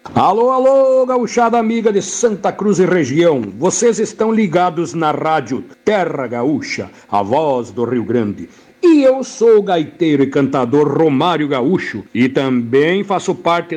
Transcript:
Alô, alô, gauchada amiga de Santa Cruz e região. Vocês estão ligados na rádio Terra Gaúcha, a voz do Rio Grande. E eu sou o gaiteiro e cantador Romário Gaúcho e também faço parte